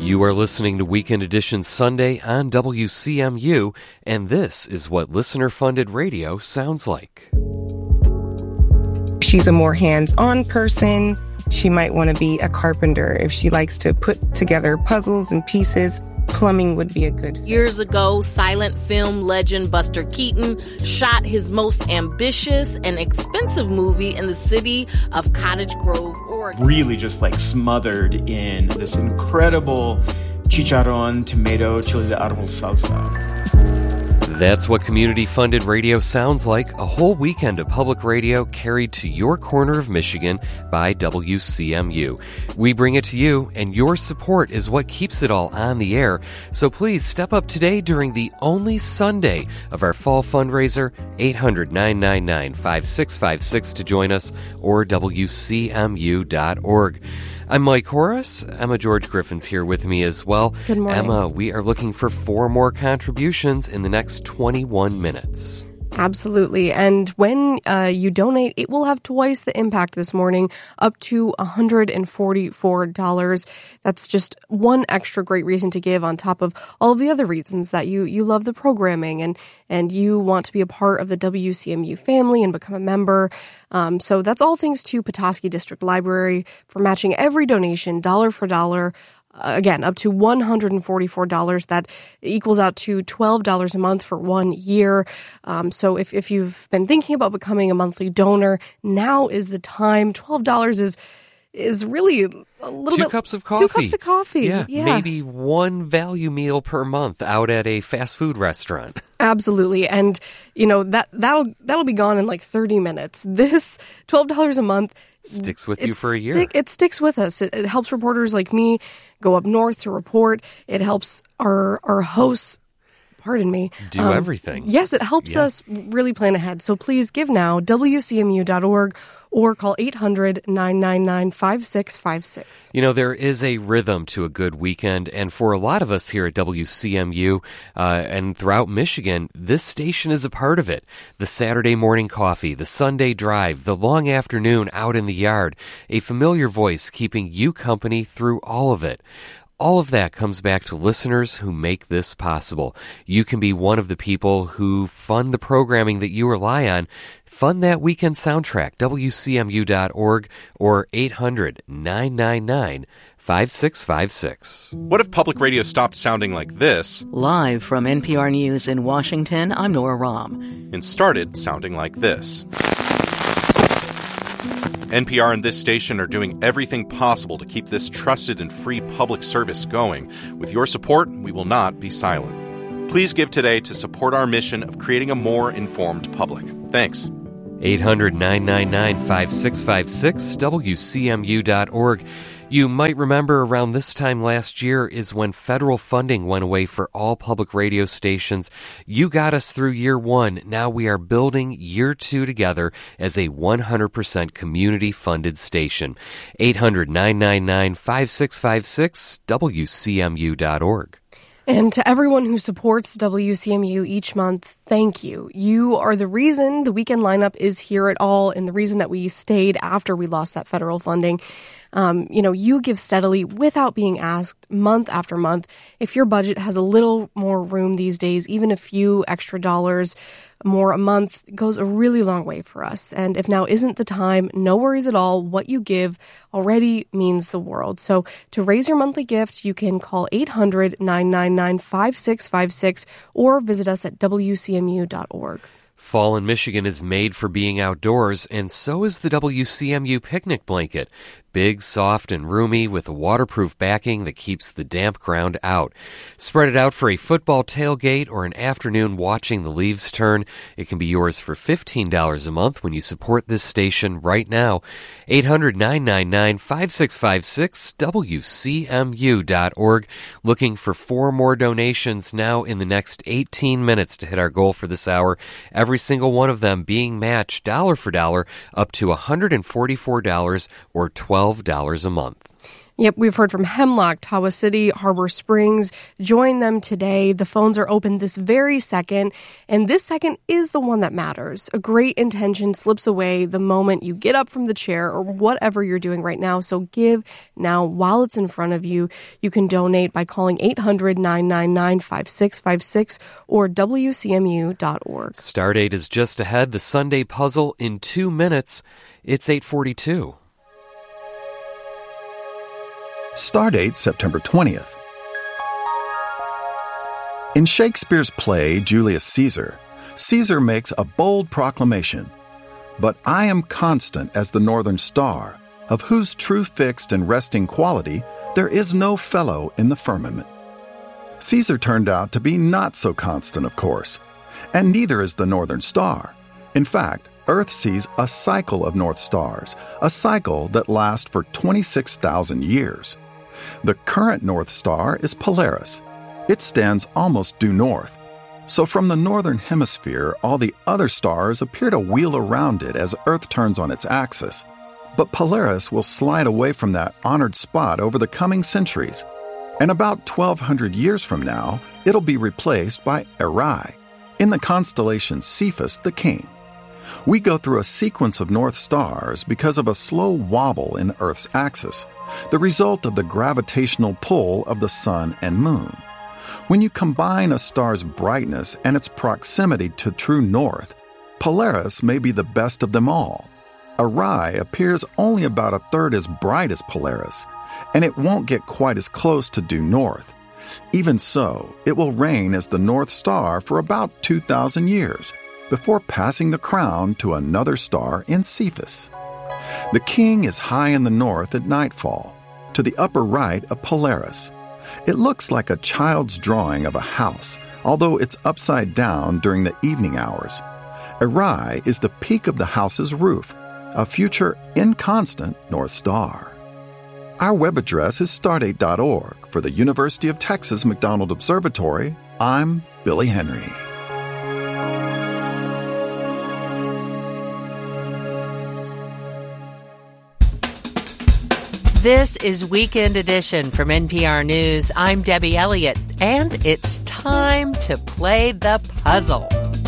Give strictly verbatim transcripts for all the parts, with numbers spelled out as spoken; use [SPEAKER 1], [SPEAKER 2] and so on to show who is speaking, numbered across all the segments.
[SPEAKER 1] You are listening to Weekend Edition Sunday on W C M U, and this is what listener-funded radio sounds like.
[SPEAKER 2] She's a more hands-on person. She might want to be a carpenter. If she likes to put together puzzles and pieces, plumbing would be a good fit.
[SPEAKER 3] Years ago, silent film legend Buster Keaton shot his most ambitious and expensive movie in the city of Cottage Grove, Oregon.
[SPEAKER 4] Really just like smothered in this incredible chicharron, tomato, chile de árbol salsa.
[SPEAKER 1] That's what community-funded radio sounds like, a whole weekend of public radio carried to your corner of Michigan by W C M U. We bring it to you, and your support is what keeps it all on the air. So please step up today during the only Sunday of our fall fundraiser, eight hundred, nine nine nine, five six five six to join us, or W C M U dot org. I'm Mike Horace. Emma George Griffin's here with me as well.
[SPEAKER 5] Good morning.
[SPEAKER 1] Emma, we are looking for four more contributions in the next twenty-one minutes.
[SPEAKER 5] Absolutely. And when uh, you donate, it will have twice the impact this morning, up to one hundred forty-four dollars. That's just one extra great reason to give on top of all of the other reasons that you, you love the programming and, and you want to be a part of the W C M U family and become a member. Um, so that's all thanks to Petoskey District Library for matching every donation dollar for dollar. Uh, again, up to one hundred forty-four dollars. That equals out to twelve dollars a month for one year. Um, so if, if you've been thinking about becoming a monthly donor, now is the time. twelve dollars is is really a little
[SPEAKER 1] two
[SPEAKER 5] bit...
[SPEAKER 1] cups of coffee.
[SPEAKER 5] Two cups of coffee.
[SPEAKER 1] Yeah,
[SPEAKER 5] yeah.
[SPEAKER 1] Maybe one value meal per month out at a fast food restaurant.
[SPEAKER 5] Absolutely. And, you know, that, that'll, that'll be gone in like thirty minutes. This twelve dollars a month...
[SPEAKER 1] Sticks with you
[SPEAKER 5] It
[SPEAKER 1] for a year.
[SPEAKER 5] Stick, it sticks with us. It, it helps reporters like me go up north to report. It helps our our hosts, pardon me.
[SPEAKER 1] Do
[SPEAKER 5] um,
[SPEAKER 1] everything.
[SPEAKER 5] Yes, it helps
[SPEAKER 1] Yeah.
[SPEAKER 5] us really plan ahead. So please give now, W C M U dot org, or call eight hundred, nine nine nine, five six five six.
[SPEAKER 1] You know, there is a rhythm to a good weekend, and for a lot of us here at W C M U uh, and throughout Michigan, this station is a part of it. The Saturday morning coffee, the Sunday drive, the long afternoon out in the yard, a familiar voice keeping you company through all of it. All of that comes back to listeners who make this possible. You can be one of the people who fund the programming that you rely on. Fund that weekend soundtrack, W C M U dot org or eight hundred, nine nine nine, five six five six.
[SPEAKER 6] What if public radio stopped sounding like this?
[SPEAKER 7] Live from N P R News in Washington, I'm Nora Rahm.
[SPEAKER 6] And started sounding like this? N P R and this station are doing everything possible to keep this trusted and free public service going. With your support, we will not be silent. Please give today to support our mission of creating a more informed public. Thanks.
[SPEAKER 1] eight hundred, nine nine nine, five six five six, W C M U dot org. You might remember around this time last year is when federal funding went away for all public radio stations. You got us through year one. Now we are building year two together as a one hundred percent community-funded station. eight hundred, nine nine nine, five six five six, W C M U dot org.
[SPEAKER 5] And to everyone who supports W C M U each month, thank you. You are the reason the weekend lineup is here at all and the reason that we stayed after we lost that federal funding. Um, you know, you give steadily without being asked month after month. If your budget has a little more room these days, even a few extra dollars more a month goes a really long way for us. And if now isn't the time, no worries at all. What you give already means the world. So to raise your monthly gift, you can call eight hundred, nine nine nine, five six five six or visit us at W C M U dot org.
[SPEAKER 1] Fall in Michigan is made for being outdoors, and so is the W C M U picnic blanket. Big, soft, and roomy with a waterproof backing that keeps the damp ground out. Spread it out for a football tailgate or an afternoon watching the leaves turn. It can be yours for fifteen dollars a month when you support this station right now. eight hundred, nine nine nine, five six five six, W C M U dot org. Looking for four more donations now in the next eighteen minutes to hit our goal for this hour. Every single one of them being matched dollar for dollar up to one hundred forty-four dollars or twelve dollars a month.
[SPEAKER 5] Yep, we've heard from Hemlock, Tawa City, Harbor Springs. Join them today. The phones are open this very second, and this second is the one that matters. A great intention slips away the moment you get up from the chair or whatever you're doing right now, so give now while it's in front of you. You can donate by calling eight hundred, nine nine nine, five six five six or W C M U dot org.
[SPEAKER 1] Stardate is just ahead. The Sunday Puzzle in two minutes. It's eight forty-two.
[SPEAKER 8] Stardate September twentieth. In Shakespeare's play Julius Caesar, Caesar makes a bold proclamation. But I am constant as the northern star, of whose true fixed and resting quality there is no fellow in the firmament. Caesar turned out to be not so constant, of course, and neither is the northern star. In fact, Earth sees a cycle of north stars, a cycle that lasts for twenty-six thousand years. The current north star is Polaris. It stands almost due north. So from the northern hemisphere, all the other stars appear to wheel around it as Earth turns on its axis. But Polaris will slide away from that honored spot over the coming centuries. And about twelve hundred years from now, it'll be replaced by Erai, in the constellation Cephus the King. We go through a sequence of north stars because of a slow wobble in Earth's axis, the result of the gravitational pull of the sun and moon. When you combine a star's brightness and its proximity to true north, Polaris may be the best of them all. Erai appears only about a third as bright as Polaris, and it won't get quite as close to due north. Even so, it will reign as the North Star for about two thousand years, before passing the crown to another star in Cephus. The king is high in the north at nightfall, to the upper right of Polaris. It looks like a child's drawing of a house, although it's upside down during the evening hours. Erai is the peak of the house's roof, a future inconstant North Star. Our web address is stardate dot org. For the University of Texas McDonald Observatory, I'm Billy Henry.
[SPEAKER 9] This is Weekend Edition from N P R News. I'm Debbie Elliott, and it's time to play the puzzle.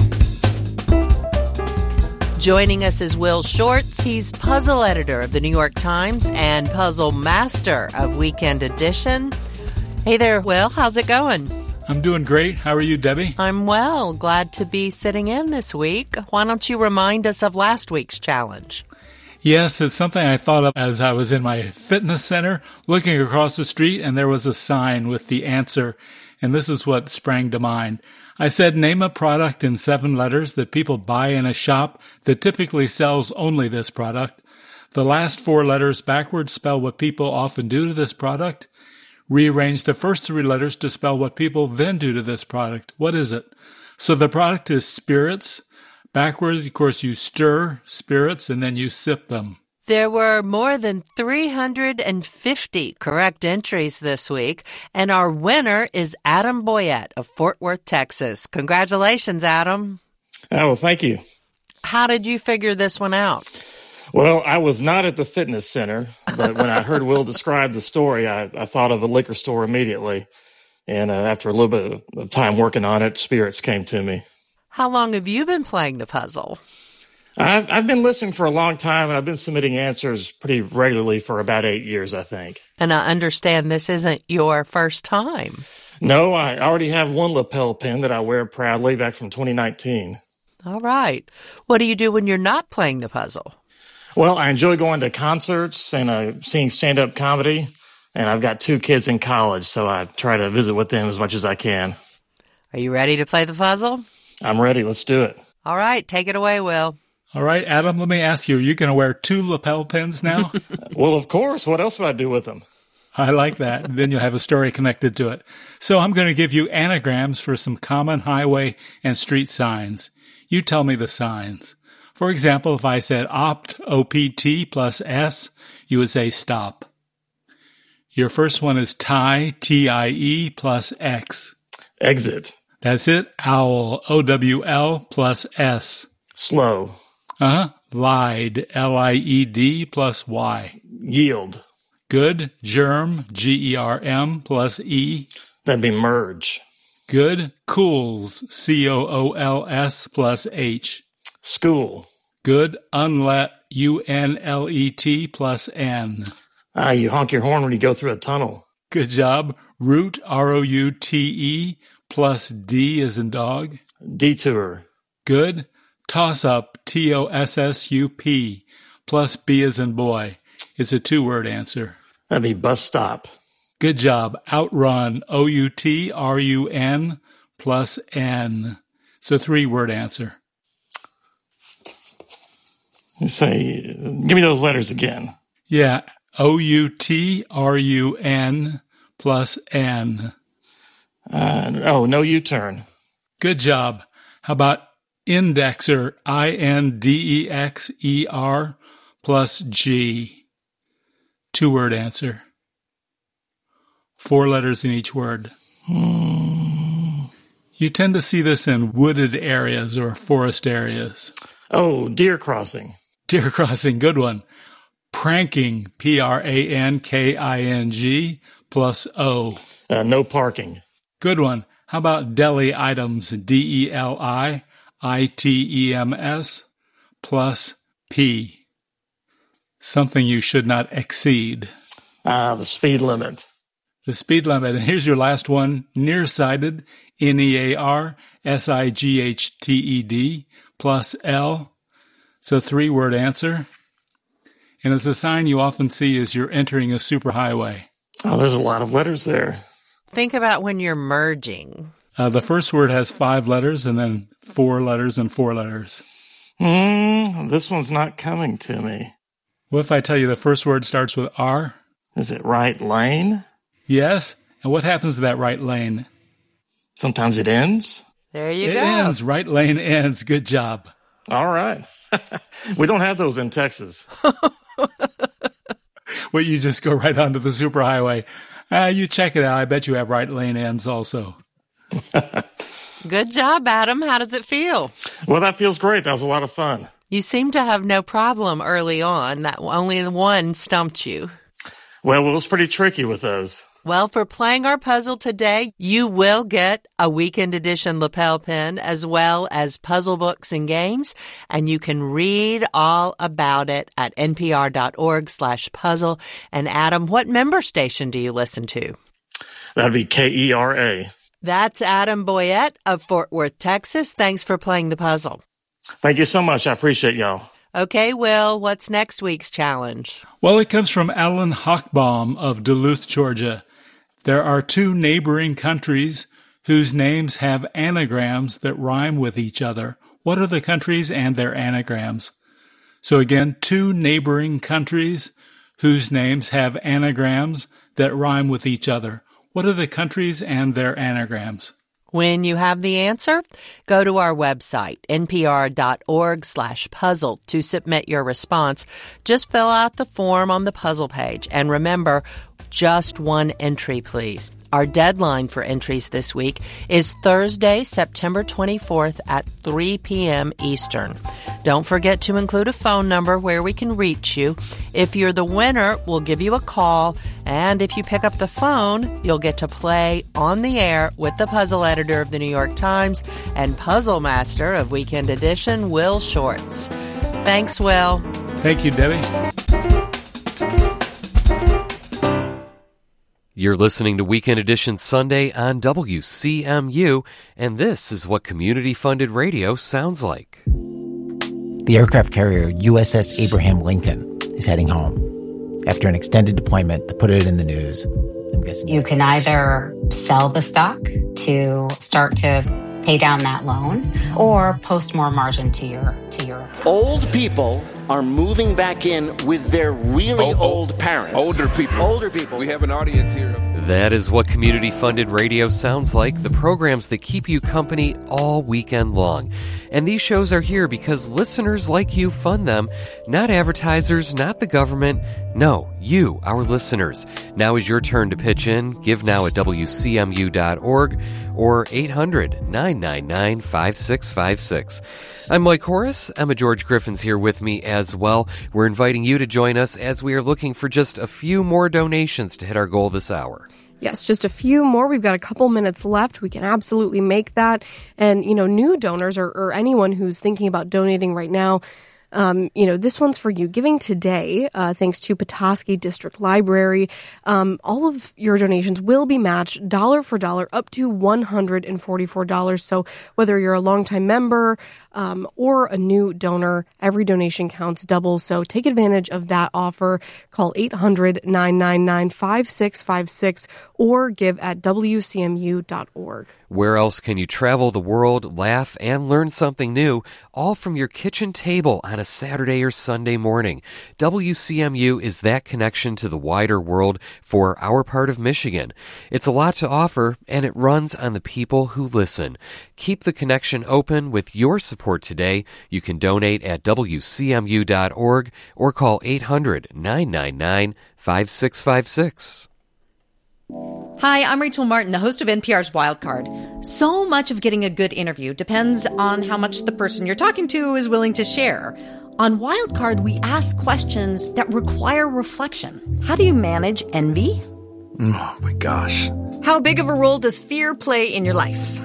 [SPEAKER 9] Joining us is Will Shortz. He's puzzle editor of the New York Times and puzzle master of Weekend Edition. Hey there, Will. How's it going?
[SPEAKER 10] I'm doing great. How are you, Debbie?
[SPEAKER 9] I'm well. Glad to be sitting in this week. Why don't you remind us of last week's challenge?
[SPEAKER 10] Yes, it's something I thought of as I was in my fitness center looking across the street, and there was a sign with the answer, and this is what sprang to mind. I said, name a product in seven letters that people buy in a shop that typically sells only this product. The last four letters backwards spell what people often do to this product. Rearrange the first three letters to spell what people then do to this product. What is it? So the product is spirits. Backwards, of course, you stir spirits and then you sip them.
[SPEAKER 9] There were more than three hundred fifty correct entries this week, and our winner is Adam Boyette of Fort Worth, Texas. Congratulations, Adam.
[SPEAKER 11] Oh, well, thank you.
[SPEAKER 9] How did you figure this one out?
[SPEAKER 11] Well, I was not at the fitness center, but when I heard Will describe the story, I, I thought of a liquor store immediately. And uh, after a little bit of, of time working on it, spirits came to me.
[SPEAKER 9] How long have you been playing the puzzle?
[SPEAKER 11] I've, I've been listening for a long time, and I've been submitting answers pretty regularly for about eight years, I think.
[SPEAKER 9] And I understand this isn't your first time.
[SPEAKER 11] No, I already have one lapel pin that I wear proudly back from twenty nineteen.
[SPEAKER 9] All right. What do you do when you're not playing the puzzle?
[SPEAKER 11] Well, I enjoy going to concerts and uh, seeing stand-up comedy, and I've got two kids in college, so I try to visit with them as much as I can.
[SPEAKER 9] Are you ready to play the puzzle?
[SPEAKER 11] I'm ready. Let's do it.
[SPEAKER 9] All right. Take it away, Will.
[SPEAKER 10] All right, Adam, let me ask you, are you going to wear two lapel pins now?
[SPEAKER 11] Well, of course. What else would I do with them?
[SPEAKER 10] I like that. Then you'll have a story connected to it. So I'm going to give you anagrams for some common highway and street signs. You tell me the signs. For example, if I said opt, O P T plus S, you would say stop. Your first one is tie, T I E plus X.
[SPEAKER 11] Exit.
[SPEAKER 10] That's it. Owl, O W L plus S.
[SPEAKER 11] Slow.
[SPEAKER 10] Uh-huh. Lied, L I E D plus Y.
[SPEAKER 11] Yield.
[SPEAKER 10] Good, germ, G E R M plus E.
[SPEAKER 11] That'd be merge.
[SPEAKER 10] Good, cools, C O O L S plus H.
[SPEAKER 11] School.
[SPEAKER 10] Good, unlet, U N L E T plus N.
[SPEAKER 11] Ah, you honk your horn when you go through a tunnel.
[SPEAKER 10] Good job. Route, R O U T E, plus D as in dog.
[SPEAKER 11] Detour.
[SPEAKER 10] Good. Toss up, T O S S U P, plus B as in boy. It's a two-word answer.
[SPEAKER 11] That'd be bus stop.
[SPEAKER 10] Good job. Outrun, O U T R U N, plus N. It's a three-word answer.
[SPEAKER 11] You say, give me those letters again.
[SPEAKER 10] Yeah, O U T R U N plus N.
[SPEAKER 11] Uh, oh, no U-turn.
[SPEAKER 10] Good job. How about indexer, I N D E X E R plus G? Two-word answer. Four letters in each word.
[SPEAKER 11] Hmm.
[SPEAKER 10] You tend to see this in wooded areas or forest areas.
[SPEAKER 11] Oh, deer crossing.
[SPEAKER 10] Deer crossing, good one. Pranking, P R A N K I N G, plus O.
[SPEAKER 11] Uh, no parking.
[SPEAKER 10] Good one. How about deli items, D E L I I T E M S, plus P? Something you should not exceed.
[SPEAKER 11] Ah, uh, the speed limit.
[SPEAKER 10] The speed limit. And here's your last one. Nearsighted, N E A R S I G H T E D, plus L. It's a three-word answer. And it's a sign you often see as you're entering a superhighway.
[SPEAKER 11] Oh, there's a lot of letters there.
[SPEAKER 9] Think about when you're merging.
[SPEAKER 10] Uh, the first word has five letters and then four letters and four letters.
[SPEAKER 11] Hmm, this one's not coming to me.
[SPEAKER 10] What if I tell you the first word starts with R?
[SPEAKER 11] Is it right lane?
[SPEAKER 10] Yes. And what happens to that right lane?
[SPEAKER 11] Sometimes it ends.
[SPEAKER 9] There you
[SPEAKER 10] it
[SPEAKER 9] go.
[SPEAKER 10] It ends. Right lane ends. Good job.
[SPEAKER 11] All right. We don't have those in Texas.
[SPEAKER 10] Well, you just go right onto the superhighway. Uh, you check it out. I bet you have right lane ends also.
[SPEAKER 9] Good job, Adam. How does it feel?
[SPEAKER 11] Well, that feels great. That was a lot of fun.
[SPEAKER 9] You seem to have no problem early on. That only one stumped you.
[SPEAKER 11] Well, it was pretty tricky with those.
[SPEAKER 9] Well, for playing our puzzle today, you will get a weekend edition lapel pin as well as puzzle books and games, and you can read all about it at npr.org slash puzzle. And Adam, what member station do you listen to?
[SPEAKER 11] That'd be K E R A.
[SPEAKER 9] That's Adam Boyette of Fort Worth, Texas. Thanks for playing the puzzle.
[SPEAKER 11] Thank you so much. I appreciate y'all.
[SPEAKER 9] Okay, Will, what's next week's challenge?
[SPEAKER 10] Well, it comes from Alan Hochbaum of Duluth, Georgia. There are two neighboring countries whose names have anagrams that rhyme with each other. What are the countries and their anagrams? So again, two neighboring countries whose names have anagrams that rhyme with each other. What are the countries and their anagrams?
[SPEAKER 9] When you have the answer, go to our website, npr.org slash puzzle, to submit your response. Just fill out the form on the puzzle page. And remember, just one entry, please. Our deadline for entries this week is Thursday, September twenty-fourth at three p.m. Eastern. Don't forget to include a phone number where we can reach you. If you're the winner, we'll give you a call. And if you pick up the phone, you'll get to play on the air with the puzzle editor of the New York Times and puzzle master of Weekend Edition, Will Shortz. Thanks, Will.
[SPEAKER 10] Thank you, Debbie.
[SPEAKER 1] You're listening to Weekend Edition Sunday on W C M U, and this is what community-funded radio sounds like.
[SPEAKER 12] The aircraft carrier U S S Abraham Lincoln is heading home. After an extended deployment that put it in the news, I'm guessing...
[SPEAKER 13] You can either sell the stock to start to pay down that loan or post more margin to your to your account.
[SPEAKER 14] Old people are moving back in with their really oh, old parents.
[SPEAKER 15] Older people.
[SPEAKER 14] Older people.
[SPEAKER 15] We have an audience here.
[SPEAKER 1] That is what community-funded radio sounds like, the programs that keep you company all weekend long. And these shows are here because listeners like you fund them, not advertisers, not the government. No, you, our listeners. Now is your turn to pitch in. Give now at W C M U dot org or eight hundred, nine nine nine, five six five six. I'm Mike Horace. Emma George Griffin's here with me as well. We're inviting you to join us as we are looking for just a few more donations to hit our goal this hour.
[SPEAKER 5] Yes, just a few more. We've got a couple minutes left. We can absolutely make that. And, you know, new donors or, or anyone who's thinking about donating right now, Um, you know, this one's for you. Giving today, uh, thanks to Petoskey District Library, um, all of your donations will be matched dollar for dollar up to one hundred forty-four dollars. So whether you're a longtime member um, or a new donor, every donation counts double. So take advantage of that offer. Call eight hundred, nine nine nine, five six five six or give at W C M U dot org.
[SPEAKER 1] Where else can you travel the world, laugh, and learn something new, all from your kitchen table on a Saturday or Sunday morning? W C M U is that connection to the wider world for our part of Michigan. It's a lot to offer, and it runs on the people who listen. Keep the connection open with your support today. You can donate at W C M U dot org or call eight hundred, nine nine nine, five six five six.
[SPEAKER 15] Hi, I'm Rachel Martin, the host of N P R's Wildcard. So much of getting a good interview depends on how much the person you're talking to is willing to share. On Wildcard, we ask questions that require reflection. How do you manage envy?
[SPEAKER 16] Oh my gosh.
[SPEAKER 15] How big of a role does fear play in your life?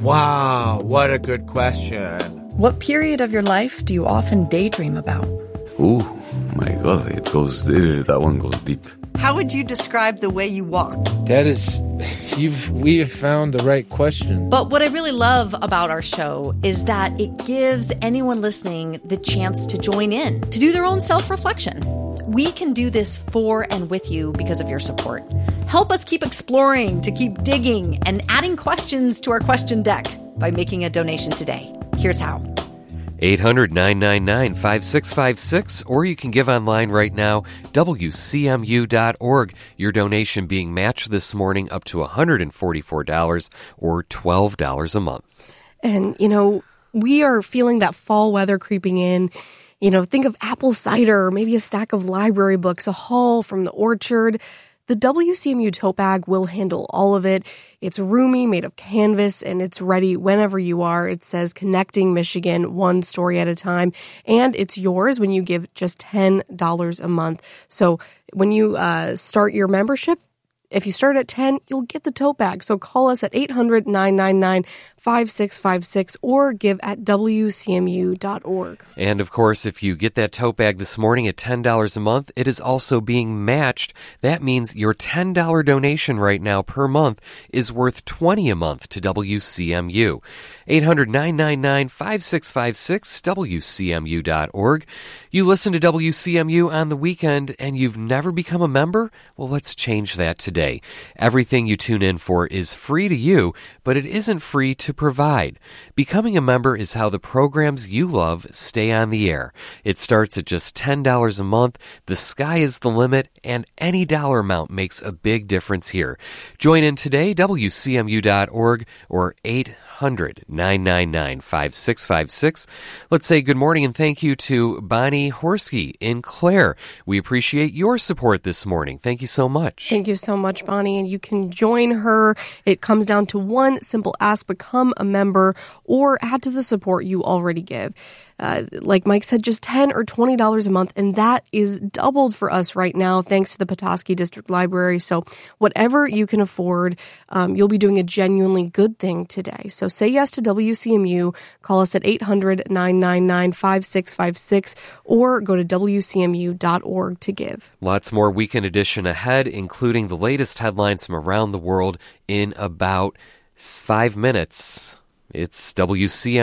[SPEAKER 16] Wow, what a good question.
[SPEAKER 17] What period of your life do you often daydream about?
[SPEAKER 18] Oh my God, it goes, uh, that one goes deep.
[SPEAKER 15] How would you describe the way you walk?
[SPEAKER 19] That is, you've, we have found the right question.
[SPEAKER 15] But what I really love about our show is that it gives anyone listening the chance to join in, to do their own self-reflection. We can do this for and with you because of your support. Help us keep exploring, to keep digging, and adding questions to our question deck by making a donation today. Here's how.
[SPEAKER 1] eight hundred, nine nine nine, five six five six, or you can give online right now, W C M U dot org. Your donation being matched this morning up to one hundred forty-four dollars or twelve dollars a month.
[SPEAKER 5] And, you know, we are feeling that fall weather creeping in. You know, think of apple cider, maybe a stack of library books, a haul from the orchard. The W C M U tote bag will handle all of it. It's roomy, made of canvas, and it's ready whenever you are. It says Connecting Michigan, one story at a time. And it's yours when you give just ten dollars a month. So when you uh, start your membership, if you start at ten, you'll get the tote bag. So call us at eight hundred, nine nine nine, five six five six or give at W C M U dot org.
[SPEAKER 1] And of course, if you get that tote bag this morning at ten dollars a month, it is also being matched. That means your ten dollars donation right now per month is worth twenty dollars a month to W C M U. eight hundred, nine nine nine, five six five six, W C M U dot org. You listen to W C M U on the weekend and you've never become a member? Well, let's change that today. Everything you tune in for is free to you, but it isn't free to provide. Becoming a member is how the programs you love stay on the air. It starts at just ten dollars a month. The sky is the limit, and any dollar amount makes a big difference here. Join in today, W C M U dot org or eight hundred, nine nine nine, five six five six. Let's say good morning and thank you to Bonnie Horsky in Clare. We appreciate your support this morning. Thank you so much.
[SPEAKER 5] Thank you so much, Bonnie. And you can join her. It comes down to one simple ask: become a member or add to the support you already give. Uh, like Mike said, just ten dollars or twenty dollars a month, and that is doubled for us right now thanks to the Petoskey District Library. So whatever you can afford, um, you'll be doing a genuinely good thing today. So say yes to W C M U. Call us at eight hundred, nine nine nine, five six five six or go to W C M U dot org to give.
[SPEAKER 1] Lots more Weekend Edition ahead, including the latest headlines from around the world in about five minutes. It's W C M U.